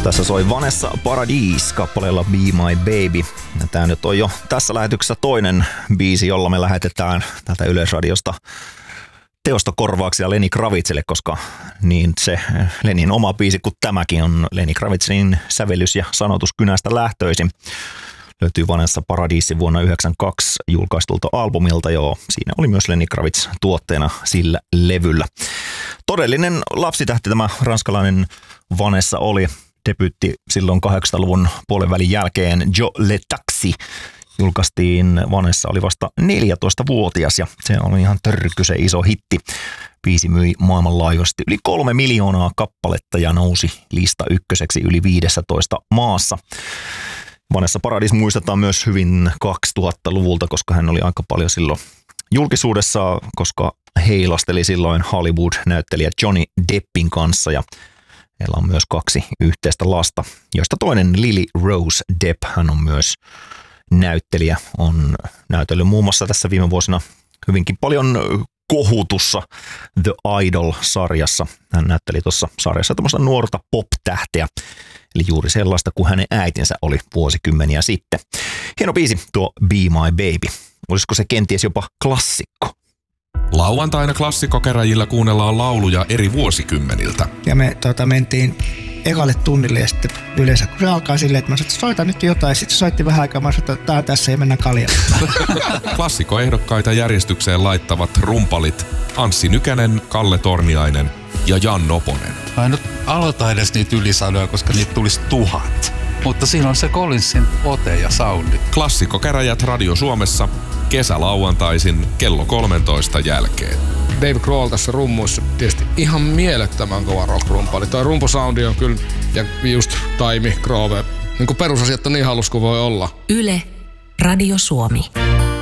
Tässä soi Vanessa Paradis kappaleella Be My Baby. Ja tää nyt on jo tässä lähetyksessä toinen biisi, jolla me lähetetään tältä Yleisradiosta teostokorvauksia Lenny Kravitzille, koska niin se Lenin oma biisi kuin tämäkin on Lenny Kravitzin sävellys- ja sanotuskynästä lähtöisin. Löytyy Vanessa Paradisin vuonna 1992 julkaistulta albumilta. Joo, siinä oli myös Lenny Kravitz tuotteena sillä levyllä. Todellinen lapsitähti tämä ranskalainen Vanessa oli. Debyytti silloin 80-luvun puolenvälin jälkeen Jo Le Taxi julkaistiin. Vanessa oli vasta 14-vuotias ja se oli ihan törkysen iso hitti. Biisi myi maailmanlaajuisesti yli 3 miljoonaa kappaletta ja nousi lista ykköseksi yli 15 maassa. Vanessa Paradis muistetaan myös hyvin 2000-luvulta, koska hän oli aika paljon silloin julkisuudessa, koska heilasteli silloin Hollywood-näyttelijä Johnny Deppin kanssa ja heillä on myös 2 yhteistä lasta, joista toinen Lily Rose Depp, hän on myös näyttelijä, on näytellyt muun muassa tässä viime vuosina hyvinkin paljon kohutussa The Idol-sarjassa. Hän näytteli tuossa sarjassa tämmöistä nuorta pop-tähteä, eli juuri sellaista kuin hänen äitinsä oli vuosikymmeniä sitten. Hieno biisi tuo Be My Baby. Olisiko se kenties jopa klassikko? Lauantaina klassikkokeräjillä kuunnellaan lauluja eri vuosikymmeniltä. Ja me mentiin ekalle tunnille ja sitten yleensä kun se alkaa silleen, että mä sanoin, että soita nyt jotain. Ja sitten se soitti vähän aikaa, mä sanoin, että tää tässä ei mennä kaljaan. Klassikkoehdokkaita järjestykseen laittavat rumpalit Anssi Nykänen, Kalle Torniainen ja Jan Noponen. Mä en nyt aloita edes niitä ylisanoja, koska niitä tulisi 1000. Mutta siinä on se Collinsin ote ja soundi. Klassikkokäräjät Radio Suomessa kesälauantaisin kello 13 jälkeen. Dave Grohl tässä rummuissa tietysti ihan mielettömän kova rock-rumpali. Toi rumpusoundi on kyllä, ja just Taimi, Grove, niin kuin perusasiat on niin halus kuin voi olla. Yle, Radio Suomi.